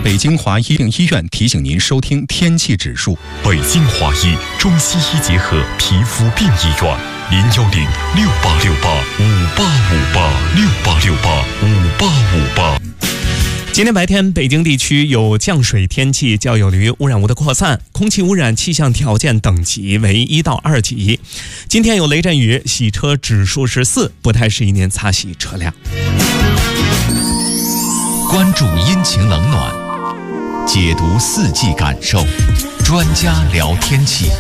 北京华医病医院提醒您收听天气指数。 北京华医中西医结合皮肤病医院，0106868585858 今天白天，北京地区有降水天气，较有利于污染物的扩散，空气污染气象条件等级为1到2级。今天有雷阵雨，洗车指数是4，不太适宜您擦洗车辆。 关注阴晴冷暖，解读四季感受，专家聊天气。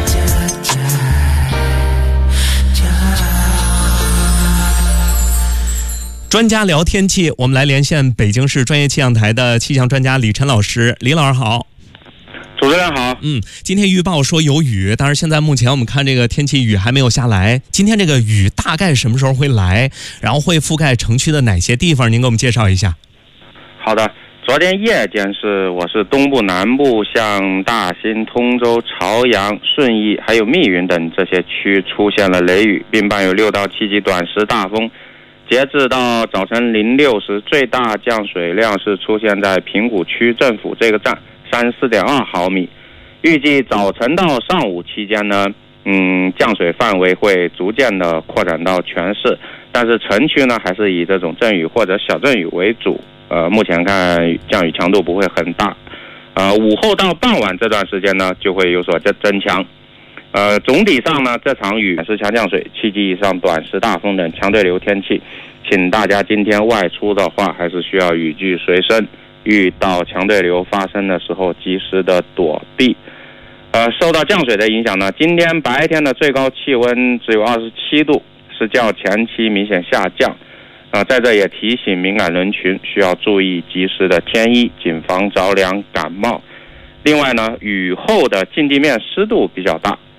专家聊天气，我们来连线北京市专业气象台的气象专家李晨老师。李老师好。 主持人好。 今天预报说有雨，但是现在目前我们看这个天气雨还没有下来。今天这个雨大概什么时候会来？然后会覆盖城区的哪些地方？您给我们介绍一下。 好的，昨天夜间我是东部南部，像大兴、通州、朝阳、顺义还有密云等这些区出现了雷雨，并伴有6到7级短时大风。截至到早晨06时，最大降水量是出现在平谷区政府这个站34.2毫米。预计早晨到上午期间呢，降水范围会逐渐的扩展到全市，但是城区呢还是以这种阵雨或者小阵雨为主。目前看降雨强度不会很大。午后到傍晚这段时间呢就会有所增强。总体上呢，这场雨是强降水、7级以上短时大风等强对流天气，请大家今天外出的话，还是需要雨具随身，遇到强对流发生的时候及时的躲避。受到降水的影响呢，今天白天的最高气温只有27度，是较前期明显下降。在这也提醒敏感人群需要注意及时的添衣，谨防着凉感冒。另外呢，雨后的近地面湿度比较大，